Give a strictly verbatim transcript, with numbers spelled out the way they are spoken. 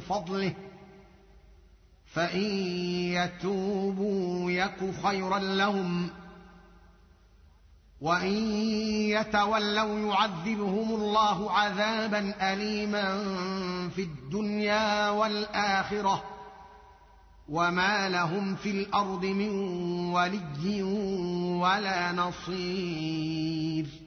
فضله فإن يتوبوا يك خيرا لهم وإن يتولوا يعذبهم الله عذابا أليما في الدنيا والآخرة وما لهم في الأرض من ولي ولا نصير